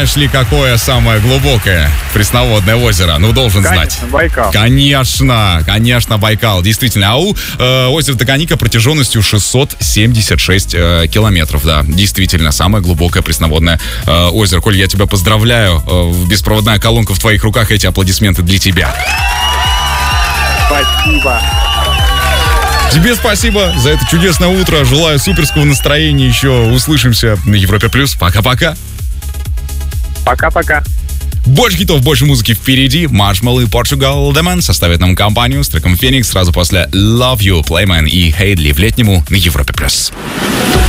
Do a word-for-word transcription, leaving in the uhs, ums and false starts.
знаешь ли, какое самое глубокое пресноводное озеро? Ну, должен Конечно, знать. Байкал. Конечно, конечно, Байкал, действительно. АУ э, озеро Таганика протяженностью шестьсот семьдесят шесть э, километров, да, действительно, самое глубокое пресноводное э, озеро. Коль, я тебя поздравляю, э, беспроводная колонка в твоих руках, эти аплодисменты для тебя. Спасибо. Тебе спасибо за это чудесное утро. Желаю суперского настроения. Еще услышимся на Европе Плюс. Пока-пока. Пока-пока. Больше хитов, больше музыки впереди. Маршмелло и Portugal The Man составят нам компанию с треком Phoenix сразу после Love You, Playman и Хейдли в летнему на Европе Плюс.